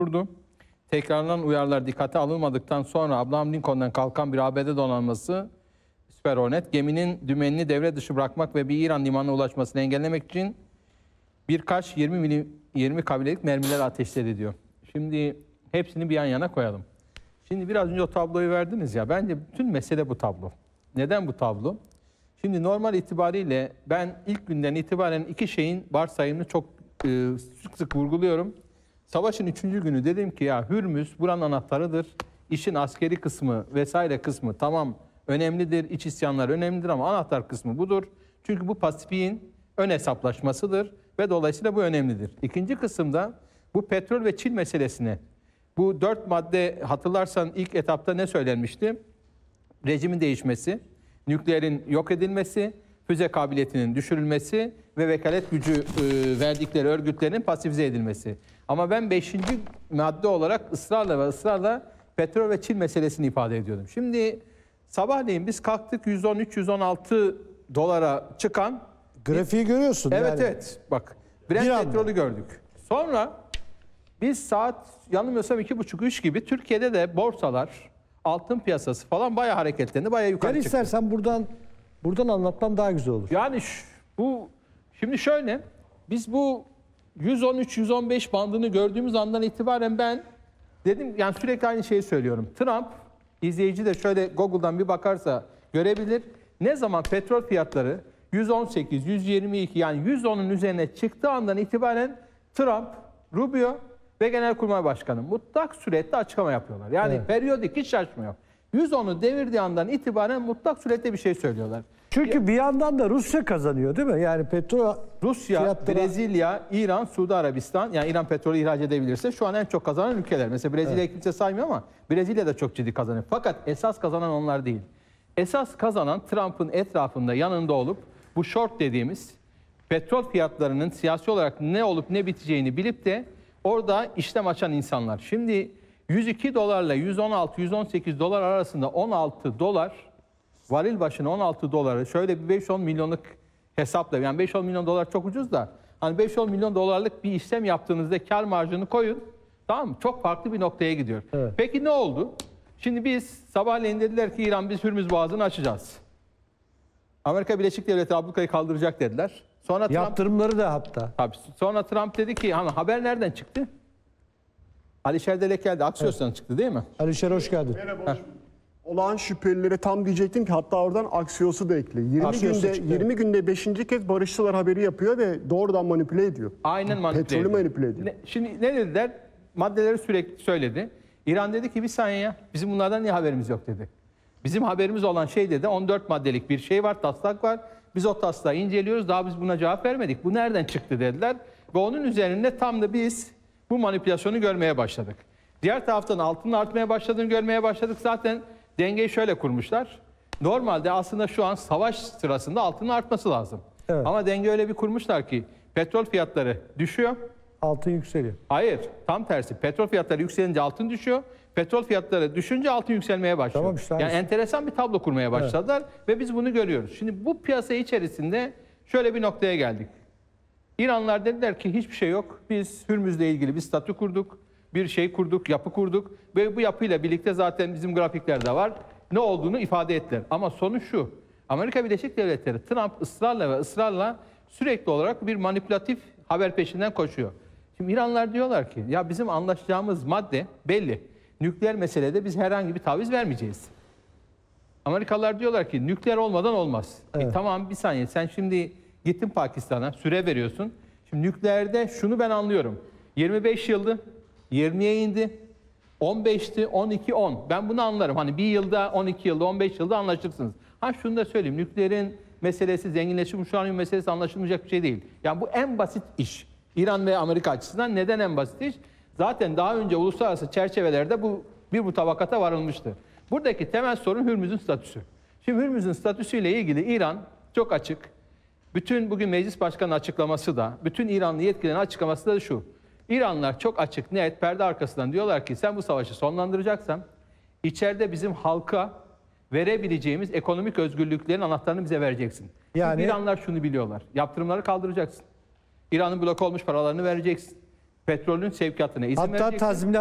durdu. Tekrarlanan uyarılar dikkate alınmadıktan sonra Abraham Lincoln'dan kalkan bir ABD donanması Süper Hornet geminin dümenini devre dışı bırakmak ve bir İran limanına ulaşmasını engellemek için birkaç 20 kabilelik mermiler ateşledi diyor. Şimdi hepsini bir yan yana koyalım. Şimdi biraz önce o tabloyu verdiniz ya, bence bütün mesele bu tablo. Neden bu tablo? Şimdi normal itibariyle ben ilk günden itibaren iki şeyin varsayımını çok sık sık vurguluyorum. Savaşın 3. günü dedim ki ya Hürmüz buranın anahtarıdır. İşin askeri kısmı vesaire kısmı tamam önemlidir. İç isyanlar önemlidir ama anahtar kısmı budur. Çünkü bu Pasifik'in ön hesaplaşmasıdır ve dolayısıyla bu önemlidir. İkinci kısımda bu petrol ve Çin meselesine, bu 4 madde hatırlarsan ilk etapta ne söylenmişti? Rejimin değişmesi, nükleerin yok edilmesi, füze kabiliyetinin düşürülmesi ve vekalet gücü verdikleri örgütlerin pasifize edilmesi. Ama ben 5. madde olarak ısrarla petrol ve Çin meselesini ifade ediyordum. Şimdi sabahleyin biz kalktık 113-116 dolara çıkan... Grafiği görüyorsun evet, yani. Evet bak Brent petrolü gördük. Sonra biz saat yanılmıyorsam 2.30-3 gibi Türkiye'de de borsalar, altın piyasası falan bayağı hareketlendi, bayağı yukarı çıktı. İstersen buradan anlatman daha güzel olur. Yani şimdi şöyle, biz bu 113-115 bandını gördüğümüz andan itibaren ben dedim, yani sürekli aynı şeyi söylüyorum. Trump, izleyici de şöyle Google'dan bir bakarsa görebilir. Ne zaman petrol fiyatları 118, 122 yani 110'un üzerine çıktığı andan itibaren Trump, Rubio ve Genelkurmay Başkanı mutlak surette açıklama yapıyorlar. Yani evet, periyodik, hiç şaşmıyor. 110'u devirdiği andan itibaren mutlak surette bir şey söylüyorlar. Çünkü bir yandan da Rusya kazanıyor değil mi? Yani petrol Rusya, fiyatları... Brezilya, İran, Suudi Arabistan, yani İran petrolü ihraç edebilirse şu an en çok kazanan ülkeler. Mesela Brezilya'yı evet, kimse saymıyor ama Brezilya da çok ciddi kazanıyor. Fakat esas kazanan onlar değil. Esas kazanan Trump'ın etrafında, yanında olup bu short dediğimiz petrol fiyatlarının siyasi olarak ne olup ne biteceğini bilip de orada işlem açan insanlar. Şimdi 102 dolarla 116-118 dolar arasında 16 dolar, varil başına 16 doları şöyle bir 5-10 milyonluk hesapla, yani 5-10 milyon dolar çok ucuz da hani 5-10 milyon dolarlık bir işlem yaptığınızda kar marjını koyun, tamam mı? Çok farklı bir noktaya gidiyor. Evet. Peki ne oldu? Şimdi biz sabahleyin dediler ki İran biz Hürmüz Boğazı'nı açacağız. Amerika Birleşik Devletleri ablukayı kaldıracak dediler. Sonra yaptırımları da hatta. Tabii. Sonra Trump dedi ki hani haber nereden çıktı? Alişer Delek geldi. Axios'tan evet, çıktı değil mi? Alişer hoş geldin. Merhaba. Olağan şüphelilere tam diyecektim ki hatta oradan Axios'u da ekle. 20 günde 5. kez barışçılar haberi yapıyor ve doğrudan manipüle ediyor. Aynen manipüle ediyor. Petrolü manipüle ediyor. Şimdi ne dediler? Maddeleri sürekli söyledi. İran dedi ki bir saniye ya, bizim bunlardan niye haberimiz yok dedi. Bizim haberimiz olan şey dedi 14 maddelik bir şey var, taslak var. Biz o taslağı inceliyoruz, daha biz buna cevap vermedik. Bu nereden çıktı dediler. Ve onun üzerinde tam da biz bu manipülasyonu görmeye başladık. Diğer taraftan altının artmaya başladığını görmeye başladık. Zaten dengeyi şöyle kurmuşlar. Normalde aslında şu an savaş sırasında altının artması lazım. Evet. Ama denge öyle bir kurmuşlar ki petrol fiyatları düşüyor. Altın yükseliyor. Hayır, tam tersi. Petrol fiyatları yükselince altın düşüyor. Petrol fiyatları düşünce altın yükselmeye başlıyor. Tamam işte, yani enteresan bir tablo kurmaya başladılar evet, ve biz bunu görüyoruz. Şimdi bu piyasa içerisinde şöyle bir noktaya geldik. İranlılar dediler ki hiçbir şey yok. Biz Hürmüz'le ilgili bir statü kurduk, bir şey kurduk, yapı kurduk ve bu yapıyla birlikte zaten bizim grafiklerde var. Ne olduğunu ifade ettiler. Ama sonuç şu. Amerika Birleşik Devletleri, Trump ısrarla sürekli olarak bir manipülatif haber peşinden koşuyor. Şimdi İranlılar diyorlar ki ya bizim anlaşacağımız madde belli. Nükleer meselede biz herhangi bir taviz vermeyeceğiz. Amerikalılar diyorlar ki nükleer olmadan olmaz. Evet. Tamam bir saniye sen şimdi gittin Pakistan'a süre veriyorsun. Şimdi nükleerde şunu ben anlıyorum. 25 yıldı, 20'ye indi, 15'ti, 12, 10. Ben bunu anlarım. Hani bir yılda, 12 yılda, 15 yılda anlaşırsınız. Ha şunu da söyleyeyim. Nükleerin meselesi, zenginleşmiş uranyum meselesi anlaşılmayacak bir şey değil. Yani bu en basit iş. İran ve Amerika açısından neden en basit iş? Zaten daha önce uluslararası çerçevelerde bu tabakata varılmıştı. Buradaki temel sorun Hürmüz'ün statüsü. Şimdi Hürmüz'ün statüsüyle ilgili İran çok açık. Bütün bugün meclis başkanının açıklaması da, bütün İranlı yetkililerin açıklaması da şu. İranlılar çok açık, net, perde arkasından diyorlar ki sen bu savaşı sonlandıracaksan içeride bizim halka verebileceğimiz ekonomik özgürlüklerin anahtarını bize vereceksin. Yani İranlılar şunu biliyorlar. Yaptırımları kaldıracaksın. İran'ın blok olmuş paralarını vereceksin. petrolün sevkiyatına izin Hatta vereceksin. tazminat